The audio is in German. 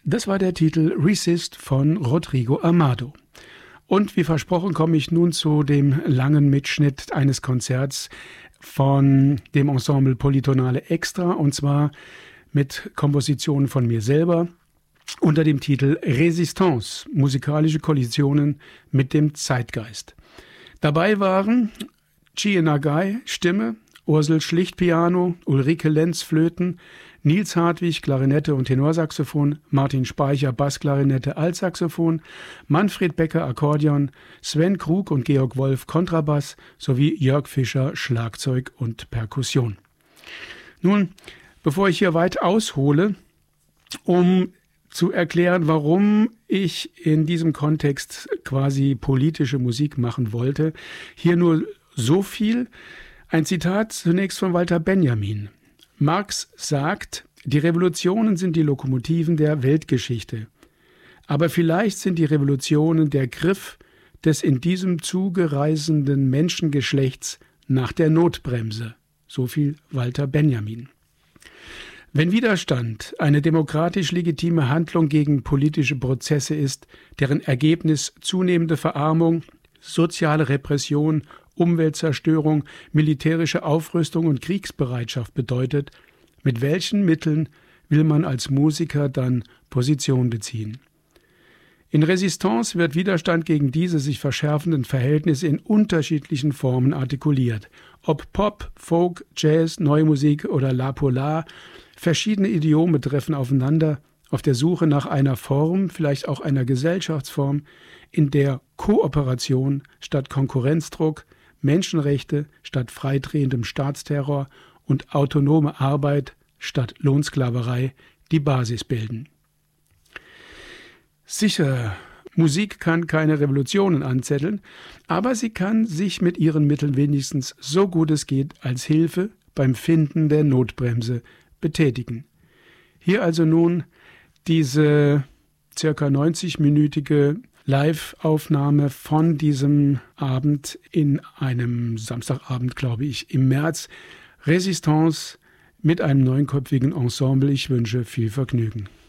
Das war der Titel Resist von Rodrigo Amado. Und wie versprochen komme ich nun zu dem langen Mitschnitt eines Konzerts von dem Ensemble Polytonale Extra, und zwar mit Kompositionen von mir selber unter dem Titel Resistance, musikalische Kollisionen mit dem Zeitgeist. Dabei waren Chie Nagai, Stimme, Ursel Schlicht, Piano, Ulrike Lenz, Flöten, Nils Hartwig, Klarinette und Tenorsaxophon, Martin Speicher, Bassklarinette, Altsaxophon, Manfred Becker, Akkordeon, Sven Krug und Georg Wolf, Kontrabass sowie Jörg Fischer, Schlagzeug und Perkussion. Nun, bevor ich hier weit aushole, um zu erklären, warum ich in diesem Kontext quasi politische Musik machen wollte, hier nur so viel. Ein Zitat zunächst von Walter Benjamin. Marx sagt, die Revolutionen sind die Lokomotiven der Weltgeschichte. Aber vielleicht sind die Revolutionen der Griff des in diesem Zuge reisenden Menschengeschlechts nach der Notbremse. So viel Walter Benjamin. Wenn Widerstand eine demokratisch legitime Handlung gegen politische Prozesse ist, deren Ergebnis zunehmende Verarmung, soziale Repression, Umweltzerstörung, militärische Aufrüstung und Kriegsbereitschaft bedeutet, mit welchen Mitteln will man als Musiker dann Position beziehen? In Resistance wird Widerstand gegen diese sich verschärfenden Verhältnisse in unterschiedlichen Formen artikuliert. Ob Pop, Folk, Jazz, Neue Musik oder La Polar, verschiedene Idiome treffen aufeinander auf der Suche nach einer Form, vielleicht auch einer Gesellschaftsform, in der Kooperation statt Konkurrenzdruck, Menschenrechte statt freidrehendem Staatsterror und autonome Arbeit statt Lohnsklaverei die Basis bilden. Sicher, Musik kann keine Revolutionen anzetteln, aber sie kann sich mit ihren Mitteln wenigstens so gut es geht als Hilfe beim Finden der Notbremse betätigen. Hier also nun diese circa 90-minütige Live-Aufnahme von diesem Abend in einem Samstagabend, glaube ich, im März. Resistance mit einem neunköpfigen Ensemble. Ich wünsche viel Vergnügen.